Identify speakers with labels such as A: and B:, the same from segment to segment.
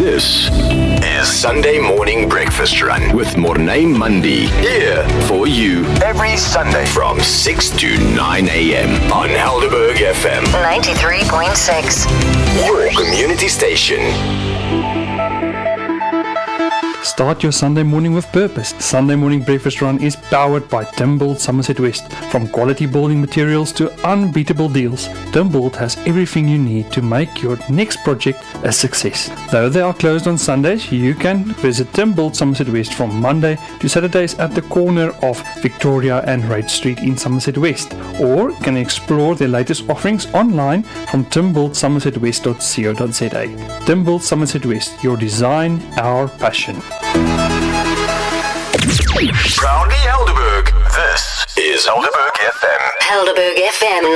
A: This is Sunday Morning Breakfast Run with Mornay Mundi. Here for you every Sunday from 6 to 9 a.m. on Helderberg FM
B: 93.6.
A: Your community station.
C: Start your Sunday morning with purpose. Sunday Morning Breakfast Run is powered by Timbold Somerset West. From quality building materials to unbeatable deals, Timbold has everything you need to make your next project a success. Though they are closed on Sundays, you can visit Timbold Somerset West from Monday to Saturdays at the corner of Victoria and Reid Street in Somerset West, or can explore their latest offerings online from timboldsomersetwest.co.za. Timbold Somerset West, your design, our passion.
A: Proudly Helderberg. This is Helderberg FM.
B: Helderberg FM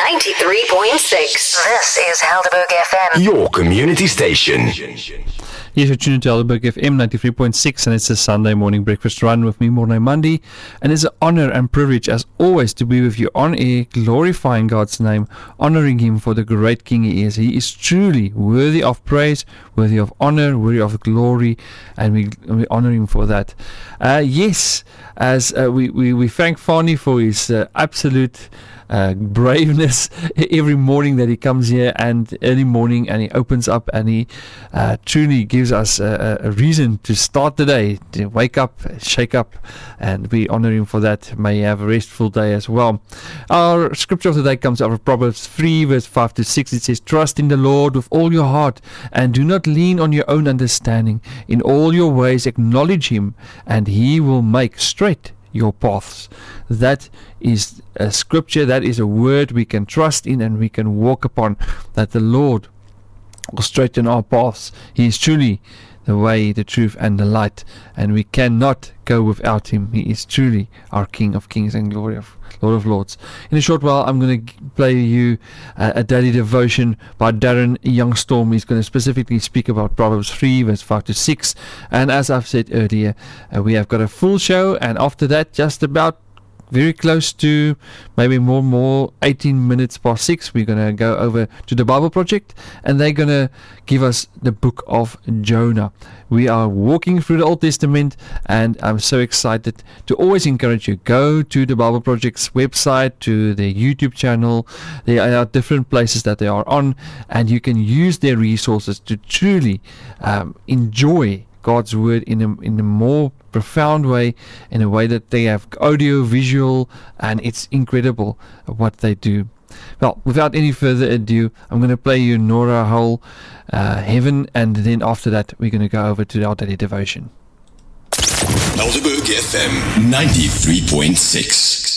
B: 93.6. This is Helderberg FM.
A: Your community station.
D: Yes, you're tuned to Helderberg FM 93.6, and it's a Sunday Morning Breakfast Run with me, Mornay Mundi. And it's an honor and privilege, as always, to be with you on air, glorifying God's name, honoring Him for the great King He is. He is truly worthy of praise, worthy of honor, worthy of glory, and we honor Him for that. Yes, as we thank Fani for his absolute braveness every morning that he comes here, and early morning, and he opens up and he truly gives us a reason to start the day, to wake up, shake up, and we honor him for that. May he have a restful day as well. Our scripture of the day comes out of Proverbs 3 verse 5 to 6. It says, "Trust in the Lord with all your heart and do not lean on your own understanding. In all your ways acknowledge Him, and He will make straight your paths." That is a scripture, that is a word we can trust in and we can walk upon, that the Lord will straighten our paths. He is truly the way, the truth, and the light, and we cannot go without Him. He is truly our King of Kings and Lord of Lords. In a short while, I'm going to play you a daily devotion by Darren Youngstorm. He's going to specifically speak about Proverbs 3 verse 5 to 6, and as I've said earlier, we have got a full show, and after that, just about very close to maybe more 18 minutes past 6, we're going to go over to the Bible Project, and they're going to give us the book of Jonah. We are walking through the Old Testament, and I'm so excited to always encourage you, go to the Bible Project's website, to their YouTube channel. There are different places that they are on, and you can use their resources to truly enjoy God's word in a more profound way, in a way that they have audio, visual, and it's incredible what they do. Well, without any further ado, I'm going to play you Nora Hull, Heaven, and then after that we're going to go over to our daily devotion.
A: Helderberg FM 93.6.